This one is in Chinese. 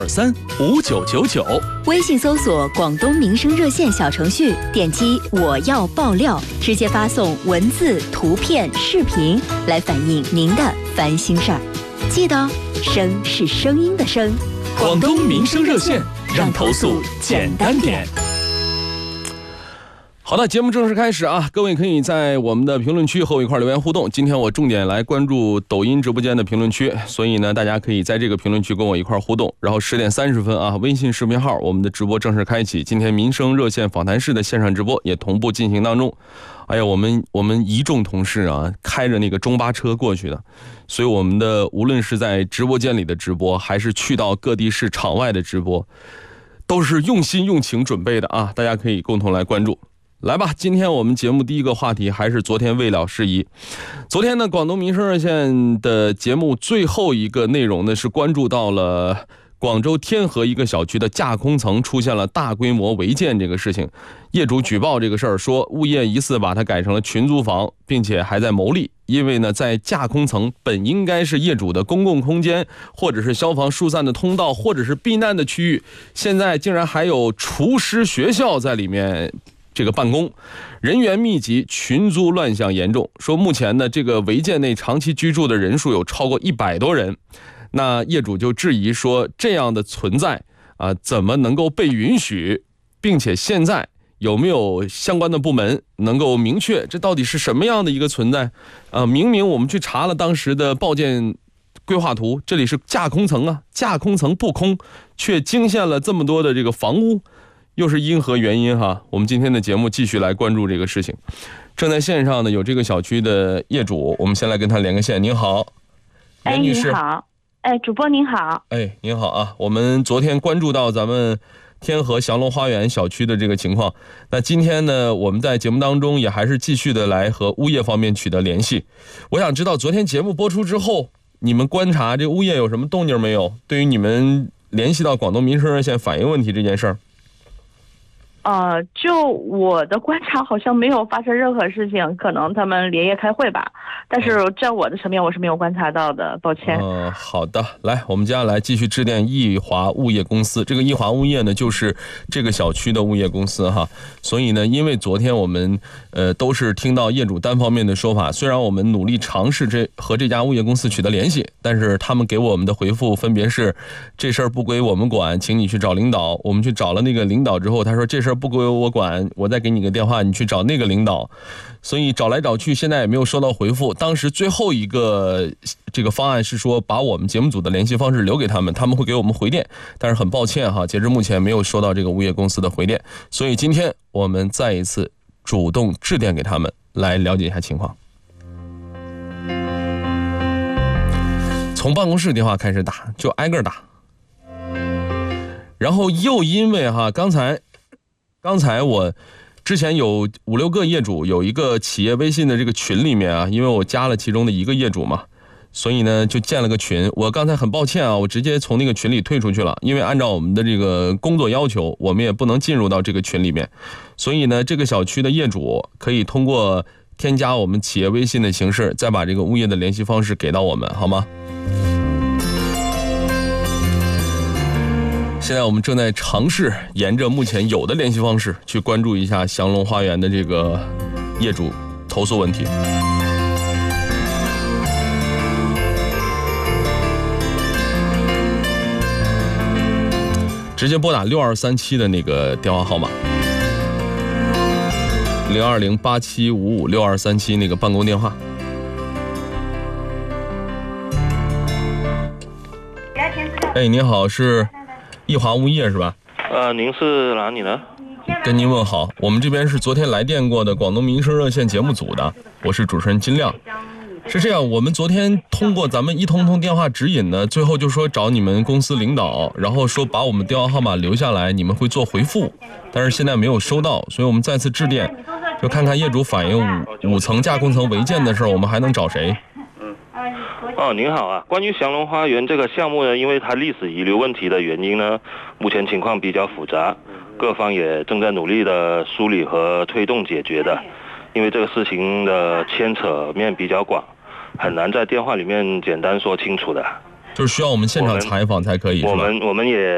235999， 微信搜索广东民生热线小程序，点击我要爆料，直接发送文字、图片、视频来反映您的烦心事儿。记得声是声音的声， 广东民生热线，让投诉简单点。好的，节目正式开始啊！各位可以在我们的评论区和我一块留言互动。今天我重点来关注抖音直播间的评论区，所以呢，大家可以在这个评论区跟我一块互动。然后10点30分啊，微信视频号我们的直播正式开启。今天民生热线访谈室的线上直播也同步进行当中。哎呀，我们一众同事啊，开着那个中巴车过去的，所以我们的无论是在直播间里的直播，还是去到各地市场外的直播，都是用心用情准备的啊！大家可以共同来关注。来吧，今天我们节目第一个话题还是昨天未了事宜。昨天呢，广东民生热线的节目最后一个内容呢，是关注到了广州天河一个小区的架空层出现了大规模违建这个事情。业主举报这个事儿，说物业疑似把它改成了群租房，并且还在牟利。因为呢，在架空层本应该是业主的公共空间，或者是消防疏散的通道，或者是避难的区域，现在竟然还有厨师学校在里面这个办公，人员密集，群租乱象严重。说目前呢，这个违建内长期居住的人数有超过100多人。那业主就质疑说，这样的存在啊，怎么能够被允许？并且现在有没有相关的部门能够明确这到底是什么样的一个存在？明明我们去查了当时的报建规划图，这里是架空层啊，架空层不空，却惊现了这么多的这个房屋。又是因何原因哈？我们今天的节目继续来关注这个事情。正在线上呢有这个小区的业主，我们先来跟他连个线。您好，袁女士。 您好。主播您好。 您好啊。我们昨天关注到咱们天河祥龙花园小区的这个情况，那今天呢，我们在节目当中也还是继续的来和物业方面取得联系。我想知道昨天节目播出之后，你们观察这物业有什么动静没有？对于你们联系到广东民生热线反映问题这件事儿。 就我的观察好像没有发生任何事情，可能他们连夜开会吧，但是在我的层面我是没有观察到的，抱歉。 好的，来，我们接下来继续致电易华物业公司。这个易华物业呢，就是这个小区的物业公司哈。所以呢，因为昨天我们都是听到业主单方面的说法，虽然我们努力尝试和这家物业公司取得联系，但是他们给我们的回复分别是，这事儿不归我们管，请你去找领导。我们去找了那个领导之后，他说这事儿不归我管，我再给你个电话，你去找那个领导。所以找来找去，现在也没有收到回复。当时最后一个这个方案是说，把我们节目组的联系方式留给他们，他们会给我们回电。但是很抱歉哈，截至目前没有收到这个物业公司的回电。所以今天我们再一次主动致电给他们，来了解一下情况。从办公室电话开始打，就挨个打。然后又因为哈，刚才我之前有5、6个业主，有一个企业微信的这个群里面啊，因为我加了其中的一个业主嘛，所以呢就建了个群。我刚才很抱歉啊，我直接从那个群里退出去了，因为按照我们的这个工作要求，我们也不能进入到这个群里面。所以呢，这个小区的业主可以通过添加我们企业微信的形式，再把这个物业的联系方式给到我们，好吗？现在我们正在尝试沿着目前有的联系方式去关注一下祥龙花园的这个业主投诉问题。直接拨打6237的那个电话号码，02087556237那个办公电话。您好，是易华物业是吧？ 您是哪里呢？ 跟您问好，我们这边是昨天来电过的广东民生热线节目组的，我是主持人金亮。是这样，我们昨天通过咱们一通通电话指引呢，最后就说找你们公司领导，然后说把我们电话号码留下来，你们会做回复，但是现在没有收到，所以我们再次致电，就看看业主反映5层架空层违建的事儿，我们还能找谁？ 您好啊，关于祥龙花园这个项目呢，因为它历史遗留问题的原因呢，目前情况比较复杂，各方也正在努力的梳理和推动解决的。因为这个事情的牵扯面比较广，很难在电话里面简单说清楚的， 就是需要我们现场采访才可以。 我们也